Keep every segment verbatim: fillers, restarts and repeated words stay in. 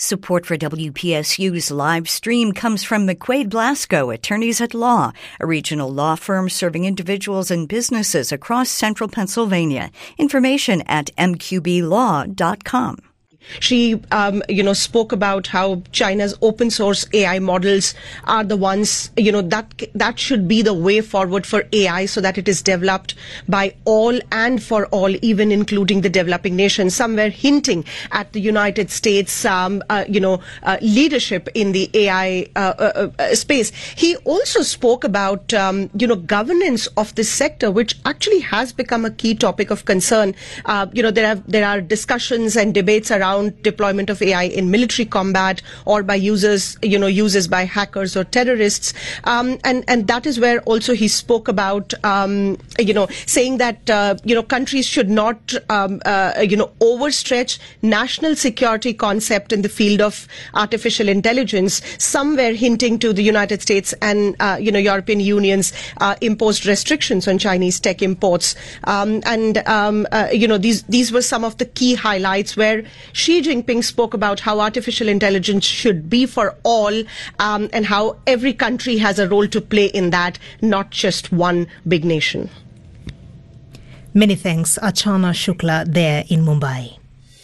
Support for W P S U's live stream comes from McQuaid Blasco, Attorneys at Law, a regional law firm serving individuals and businesses across central Pennsylvania. Information at m q b law dot com. She, um, you know, spoke about how China's open source A I models are the ones, you know, that that should be the way forward for A I, so that it is developed by all and for all, even including the developing nations. Somewhere hinting at the United States, um, uh, you know, uh, leadership in the A I uh, uh, uh, space. He also spoke about, um, you know, governance of this sector, which actually has become a key topic of concern. Uh, you know, there are there are discussions and debates around deployment of A I in military combat or by users, you know, uses by hackers or terrorists. Um, and, and that is where also he spoke about, um, you know, saying that, uh, you know, countries should not, um, uh, you know, overstretch national security concept in the field of artificial intelligence, somewhere hinting to the United States and, uh, you know, European Union's uh, imposed restrictions on Chinese tech imports. Um, and, um, uh, you know, these, these were some of the key highlights where Xi Jinping spoke about how artificial intelligence should be for all, um, and how every country has a role to play in that, not just one big nation. Many thanks, Archana Shukla there in Mumbai.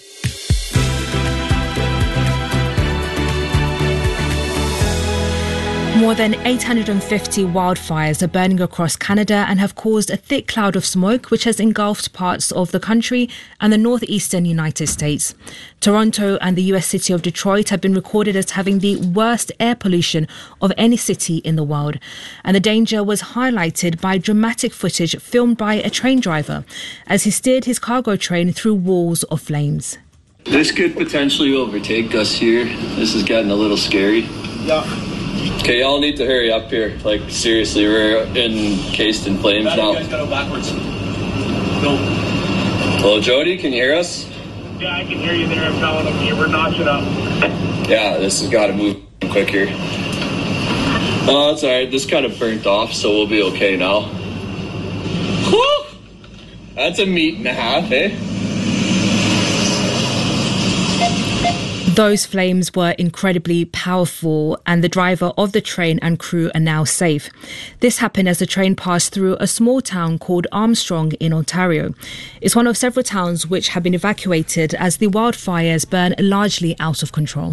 More than eight hundred fifty wildfires are burning across Canada and have caused a thick cloud of smoke which has engulfed parts of the country and the northeastern United States. Toronto and the U S city of Detroit have been recorded as having the worst air pollution of any city in the world. And the danger was highlighted by dramatic footage filmed by a train driver as he steered his cargo train through walls of flames. This could potentially overtake us here. This is getting a little scary. Yeah. Okay, y'all need to hurry up here. Like, seriously, we're encased in flames Matt, now. You guys gotta go backwards. No. Hello, Jody, can you hear us? Yeah, I can hear you there. I'm telling them you. We're notching up. Yeah, this has got to move quicker. Oh, that's all right. This kind of burnt off, so we'll be okay now. Whew! That's a meat and a half, eh? Those flames were incredibly powerful, and the driver of the train and crew are now safe. This happened as the train passed through a small town called Armstrong in Ontario. It's one of several towns which have been evacuated as the wildfires burn largely out of control.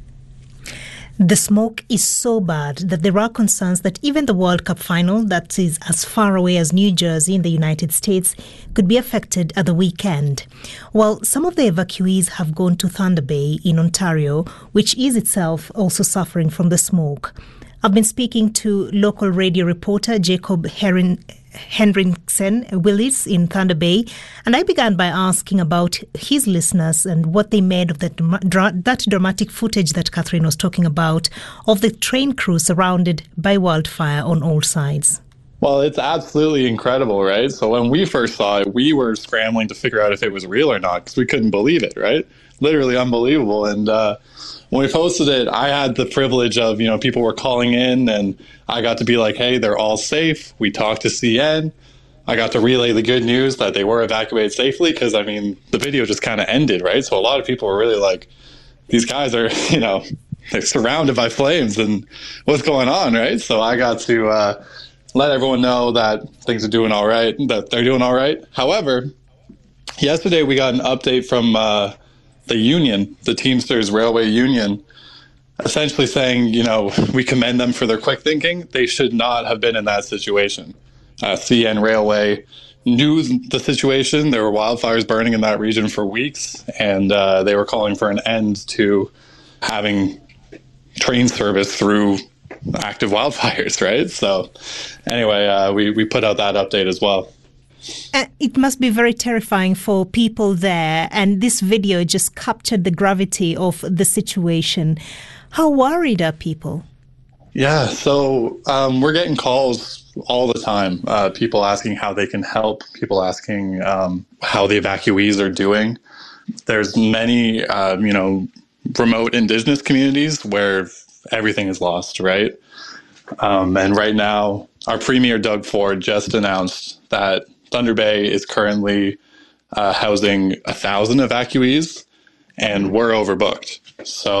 The smoke is so bad that there are concerns that even the World Cup final, that is as far away as New Jersey in the United States, could be affected at the weekend. Well, some of the evacuees have gone to Thunder Bay in Ontario, which is itself also suffering from the smoke. I've been speaking to local radio reporter Jacob Herin- Henriksen Willis in Thunder Bay, and I began by asking about his listeners and what they made of that, dra- that dramatic footage that Catherine was talking about of the train crew surrounded by wildfire on all sides. Well, it's absolutely incredible, right? So when we first saw it, we were scrambling to figure out if it was real or not because we couldn't believe it, right? Literally unbelievable. And uh, when we posted it, I had the privilege of, you know, people were calling in and I got to be like, hey, they're all safe. We talked to C N. I got to relay the good news that they were evacuated safely because, I mean, the video just kind of ended, right? So a lot of people were really like, these guys are, you know, they're surrounded by flames and what's going on, right? So I got to uh, let everyone know that things are doing all right, that they're doing all right. However, yesterday we got an update from uh, the union, the Teamsters Railway Union, essentially saying, you know, we commend them for their quick thinking. They should not have been in that situation. Uh, C N Railway knew the situation. There were wildfires burning in that region for weeks, and uh, they were calling for an end to having train service through active wildfires, right? So anyway, uh, we, we put out that update as well. Uh, it must be very terrifying for people there, and this video just captured the gravity of the situation. How worried are people? Yeah, so um, we're getting calls all the time. Uh, people asking how they can help, people asking um, how the evacuees are doing. There's many, uh, you know, remote indigenous communities where everything is lost, right? Um, and right now, our Premier Doug Ford just announced that Thunder Bay is currently uh, housing a thousand evacuees, and we're overbooked. So